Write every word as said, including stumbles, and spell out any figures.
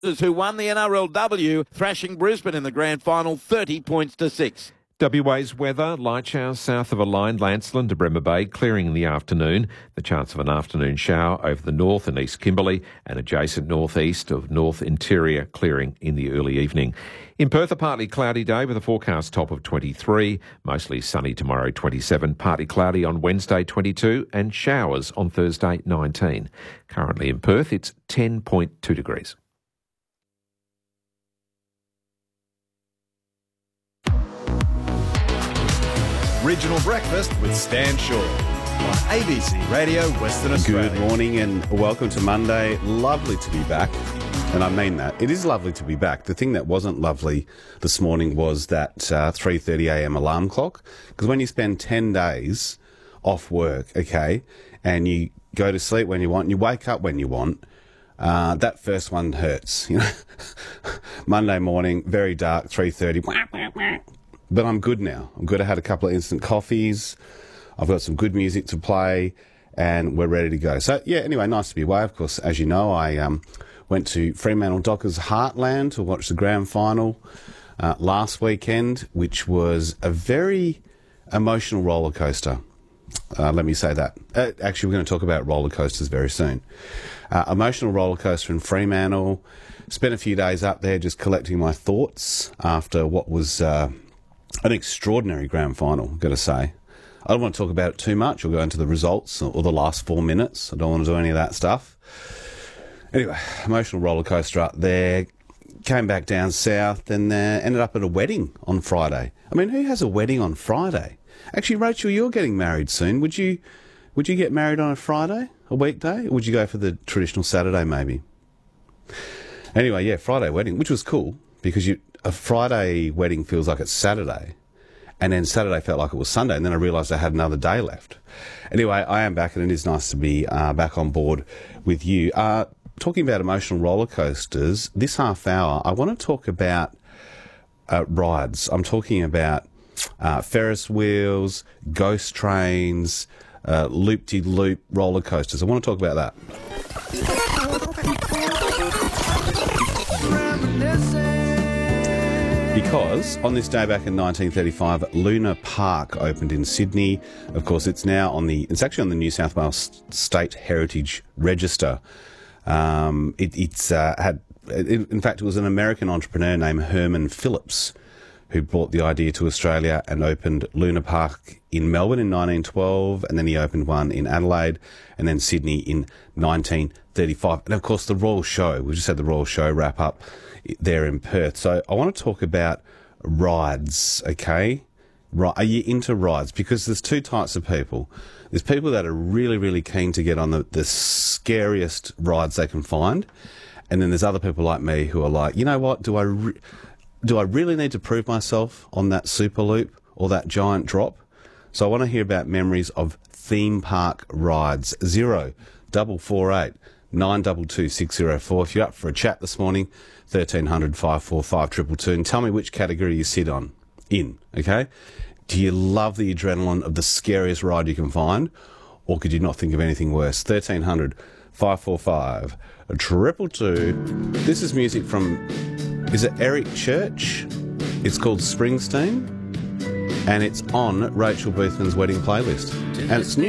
who won the N R L W, thrashing Brisbane in the grand final thirty points to six. W A's weather, light showers south of a line, Lancelin to Bremer Bay, clearing in the afternoon. The chance of an afternoon shower over the north and east Kimberley and adjacent northeast of north interior, clearing in the early evening. In Perth, a partly cloudy day with a forecast top of twenty-three, mostly sunny tomorrow twenty-seven, partly cloudy on Wednesday twenty-two and showers on Thursday nineteen. Currently in Perth, it's ten point two degrees. Regional Breakfast with Stan Shaw on A B C Radio Western Australia. Good morning and welcome to Monday. Lovely to be back, and I mean that. It is lovely to be back. The thing that wasn't lovely this morning was that uh, three thirty a m alarm clock, because when you spend ten days off work, okay, and you go to sleep when you want and you wake up when you want, uh, that first one hurts. You know, Monday morning, very dark, three thirty. But I'm good now. I'm good. I had a couple of instant coffees. I've got some good music to play, and we're ready to go. So, yeah, anyway, nice to be away. Of course, as you know, I um, went to Fremantle Dockers Heartland to watch the grand final uh, last weekend, which was a very emotional roller coaster. Uh, let me say that. Uh, actually, we're going to talk about roller coasters very soon. Uh, emotional roller coaster in Fremantle. Spent a few days up there just collecting my thoughts after what was... Uh, An extraordinary grand final, I've got to say. I don't want to talk about it too much or go into the results or the last four minutes. I don't want to do any of that stuff. Anyway, emotional roller coaster up there. Came back down south and uh, ended up at a wedding on Friday. I mean, who has a wedding on Friday? Actually, Rachel, you're getting married soon. Would you would you get married on a Friday, a weekday? Or would you go for the traditional Saturday maybe? Anyway, yeah, Friday wedding, which was cool because you... A Friday wedding feels like it's Saturday, and then Saturday felt like it was Sunday, and then I realised I had another day left. Anyway, I am back, and it is nice to be uh, back on board with you. Uh, talking about emotional roller coasters, this half hour, I want to talk about uh, rides. I'm talking about uh, Ferris wheels, ghost trains, uh, loop-de-loop roller coasters. I want to talk about that. Because on this day back in nineteen thirty-five, Luna Park opened in Sydney. Of course, it's now on the, it's actually on the New South Wales State Heritage Register. Um, it, it's uh, had, it, in fact, it was an American entrepreneur named Herman Phillips who brought the idea to Australia and opened Luna Park in Melbourne in nineteen twelve, and then he opened one in Adelaide, and then Sydney in nineteen thirty-five. And of course, the Royal Show, we just had the Royal Show wrap up there in Perth. So I want to talk about rides, okay? Right, are you into rides? Because there's two types of people. There's people that are really, really keen to get on the, the scariest rides they can find, and then there's other people like me who are like, you know what, do I re- do I really need to prove myself on that super loop or that giant drop? So I want to hear about memories of theme park rides. Zero double four eight nine two two six zero four. If you're up for a chat this morning, thirteen hundred five four five two two two, and tell me which category you sit on in, okay? Do you love the adrenaline of the scariest ride you can find, or could you not think of anything worse? thirteen hundred five four five two two two. This is music from, is it Eric Church? It's called Springsteen, and it's on Rachel Boothman's wedding playlist, and it's new.